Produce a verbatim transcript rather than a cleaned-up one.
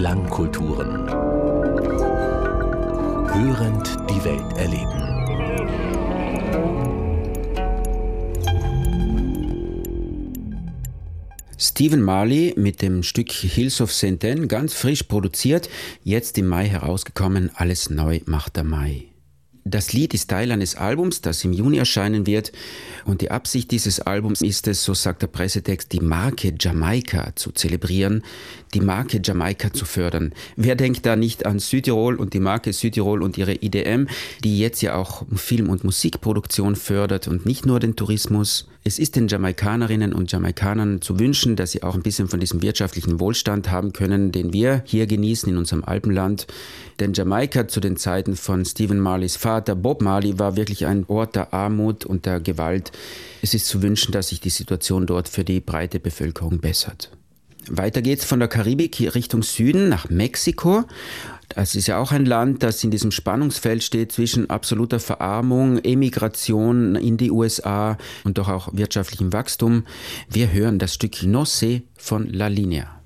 Klangkulturen. Hörend die Welt erleben. Stephen Marley mit dem Stück Hills of Saint Anne, ganz frisch produziert, jetzt im Mai herausgekommen, Alles neu macht der Mai. Das Lied ist Teil eines Albums, das im Juni erscheinen wird, und die Absicht dieses Albums ist es, so sagt der Pressetext, die Marke Jamaika zu zelebrieren, die Marke Jamaika zu fördern. Wer denkt da nicht an Südtirol und die Marke Südtirol und ihre I D M, die jetzt ja auch Film- und Musikproduktion fördert und nicht nur den Tourismus? Es ist den Jamaikanerinnen und Jamaikanern zu wünschen, dass sie auch ein bisschen von diesem wirtschaftlichen Wohlstand haben können, den wir hier genießen in unserem Alpenland. Denn Jamaika zu den Zeiten von Stephen Marleys Vater Bob Marley war wirklich ein Ort der Armut und der Gewalt. Es ist zu wünschen, dass sich die Situation dort für die breite Bevölkerung bessert. Weiter geht's von der Karibik Richtung Süden nach Mexiko. Das ist ja auch ein Land, das in diesem Spannungsfeld steht zwischen absoluter Verarmung, Emigration in die U S A und doch auch wirtschaftlichem Wachstum. Wir hören das Stück No Sé von La Línea.